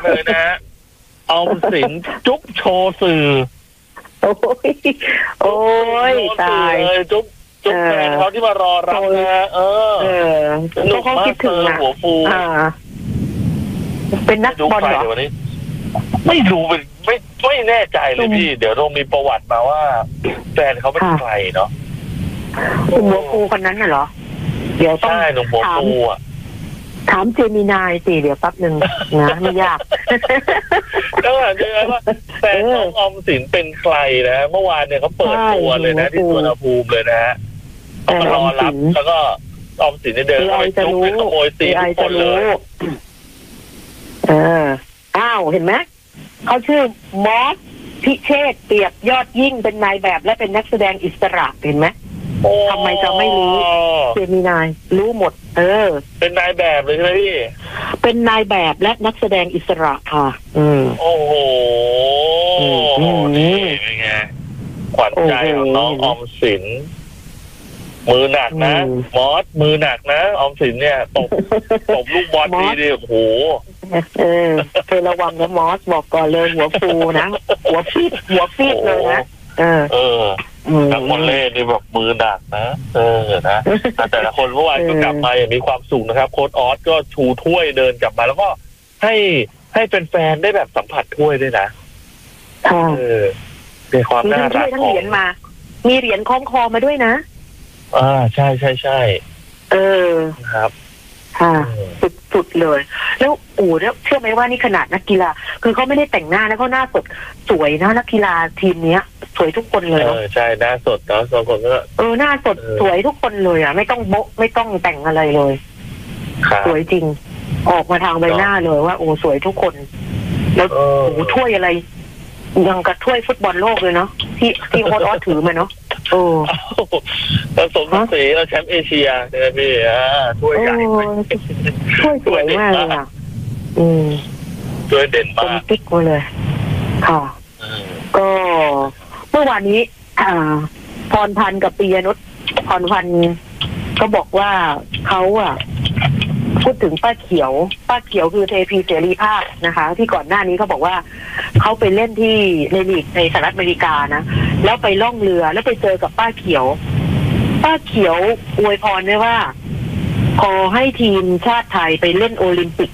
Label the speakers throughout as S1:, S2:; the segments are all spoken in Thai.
S1: เลยนะฮะออมสินจุ๊บโชว์สื่อ
S2: โอ้ยตาย
S1: จุ๊บแฟนเขาที่มารอรับนะฮะ
S2: หนุ่มเขาคิดถึง
S1: หัวฟู
S2: เป็นนักบอลเหรอ
S1: ไม่รู้ไม่แน่ใจเลยพี่เดี๋ยวต้องมีประวัติมาว่าแฟนเขาเป็นใครเนาะ
S2: หัวฟูคนนั้นน่ะเหรอเดี๋ยวต้อง
S1: หนุ่มหัวฟู
S2: ถามเจมินายสิเดี๋ยวแป๊บนึงนะไม่ยาก
S1: ก็ถามเจมินายว่าแฟนน้องออมสินเป็นใครนะเมื่อวานเนี่ยเขาเปิดตัวเลยนะที่สวนภูมิเลยนะฮะมารอรับแล้วก็ออมสินเดินไปจุ๊บไปขโมยซีทุกคนเลย
S2: อ้าวเห็นไหมเขาชื่อมอสพิเชษเปียบยอดยิ่งเป็นนายแบบและเป็นนักแสดงอิสระเห็นไหมทำไมจะไม่รู้เจมินายรู้หมด
S1: เป็นนายแบบเลยใช่ไหมพี่
S2: เป็นนายแบบและนักแสดงอิสระค่ะ
S1: โอ้โหนี่เป็นไงขวัญใจของน้องออมสินมือหนักนะมอสมือหนักนะออมสินเนี่ยตบลูกบอลดีดิโอ้โห
S2: เธอระวังนะมอสบอกก่อนเลยหัวฟูนะหัวฟีดเลยนะ
S1: ทั้งคนเล่นนี่แบบมือหนักนะนะแต่ละคนเมื่อวานก็กลับมาอย่างมีความสุขนะครับโค้ชออสก็ชูถ้วยเดินกลับมาแล้วก็ให้แฟนๆได้แบบสัมผัสถ้วยด้วยนะเป็นความน่ารักของ
S2: เหรียญมามีเหรียญคล้องคอมาด้วยนะ
S1: ใช่ครับ
S2: ค่ะสุดๆเลยแล้วแล้วเชื่อไหมว่านี่ขนาดนักกีฬาคือเขาไม่ได้แต่งหน้าแล้วเขาหน้าสดสวยนะนักกีฬาทีมเนี้ยสวยทุกคนเลย
S1: ใช่หน้าสดเนาะสองคนก็
S2: หน้าสดสวยทุกคนเลยไม่ต้องโบ๊ะไม่ต้องแต่งอะไรเลยสวยจริงออกมาทางใบหน้าเลยว่าสวยทุกคนแล้วถ้วยอะไรยังกับถ้วยฟุตบอลโลกเลยเนาะที่โค้ชออสถือมาเนาะ
S1: ผสมสีเราแชมป์เอเชียเนี่ยพี่ถ้วยใหญ่
S2: ถ้วยสวยมากเลย
S1: ถ้วยเด่นมาก
S2: ติ๊กมาเลยค่ะก็เมื่อวานนี้พรพันธ์กับปิยนุชพรพันธ์ก็บอกว่าเขาพูดถึงป้าเขียวคือเทพีเสรีภาพนะคะที่ก่อนหน้านี้เขาบอกว่าเขาไปเล่นที่ในลีกในสหรัฐอเมริกานะแล้วไปล่องเรือแล้วไปเจอกับป้าเขียวอวยพรด้วยว่าขอให้ทีมชาติไทยไปเล่นโอลิมปิก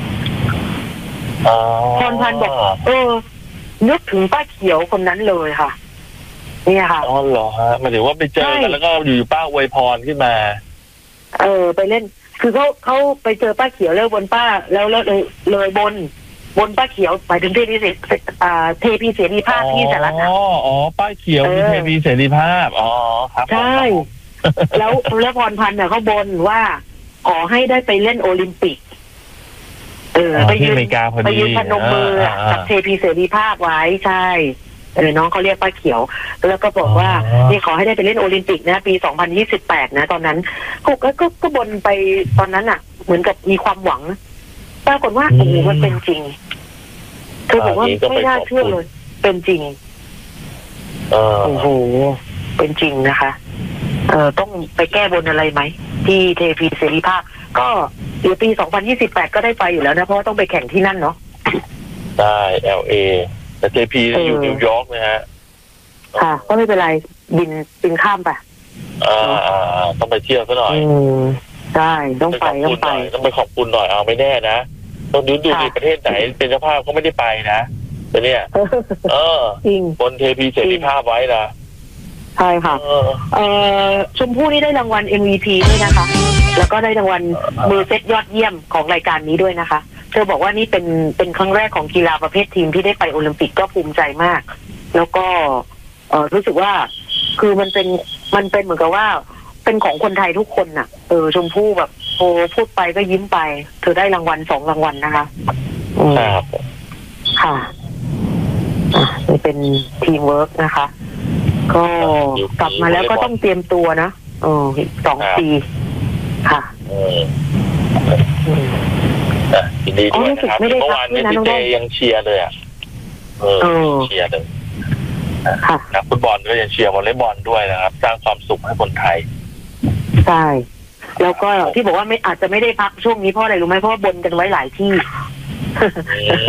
S2: พรพันธ์บอกนึกถึงป้าเขียวคนนั้นเลยค่ะเนี่ยค่ะ
S1: เหรอฮะหมายถึงว่าไปเจอกันแล้วก็อยู่ป้าอวยพรขึ้นมา
S2: ไปเล่นคือเขาไปเจอป้าเขียวแล้วบนป้าแล้วเลยบนป้าเขียวไปถึงเทพีเสรีภาพที่สหรัฐ
S1: ป้าเขียวมีเทพีเสรีภาพครับ
S2: ใช่แล้วพรพันธ์เขาบนว่าขอให้ได้ไปเล่นโอลิมปิกไปยืนพนมมือกับเทพีเสรีภาพไว้ใช่น้องเขาเรียกป้าเขียวแล้วก็บอกว่านี่ขอให้ได้ไปเล่นโอลิมปิกนะปี2028นะตอนนั้นก็บนไปตอนนั้นเหมือนกับมีความหวังปรากฏว่ามันเป็นจริงคือบอกว่าไม่น่าเชื่อเลยเป็นจริงโอ้โหเป็นจริงนะคะต้องไปแก้บนอะไรไหมที่เทพีเสรีภาพก็เดี๋ยวปี2028ก็ได้ไปอยู่แล้วนะเพราะว่าต้องไปแข่งที่นั่นเนาะ
S1: ได้ LA แต่ JP อยู่นิวยอร์กนะฮะ
S2: ค่ะก็ไม่เป็นไรบินข้ามไป
S1: ต้องไปเที่ยวซะหน่อย
S2: ใช่ต้องไป
S1: ต้องไปขอบคุณหน่อยไม่แน่นะต้องดูในประเทศไหนเป็นเจ้าภาพเขาไม่ได้ไปนะแต่เนี่ย
S2: จริง
S1: บนเทพีเสรีภาพไว้นะ
S2: ใช่ค่ะชมพู่นี่ได้รางวัล MVP ด้วยนะคะแล้วก็ได้รางวัลมือเซตยอดเยี่ยมของรายการนี้ด้วยนะคะเธอบอกว่านี่เป็นครั้งแรกของกีฬาประเภททีมที่ได้ไปโอลิมปิกก็ภูมิใจมากแล้วก็รู้สึกว่าคือมันเป็นเหมือนกับว่าเป็นของคนไทยทุกคนน่ะชมพู่แบบพูดไปก็ยิ้มไปเธอได้รางวัล2รางวัลนะคะ
S1: ครับ
S2: ค่ะนี่เป็นทีมเวิร์กนะคะก็กลับมาแล้วก็ต้องเตรียมตัวนะ2 ปีค่ะ
S1: ยินดีด้วยนะครับเมื่อวานนี้พี่เจยังเชียร์เลยเชียร์เลยนักฟุตบอลก็ยังเชียร์วอลเลย์บอลด้วยนะครับสร้างความสุขให้คนไทย
S2: ใช่แล้วก็ที่บอกว่าอาจจะไม่ได้พักช่วงนี้เพราะอะไรรู้ไหมเพราะว่าบนกันไว้หลายที่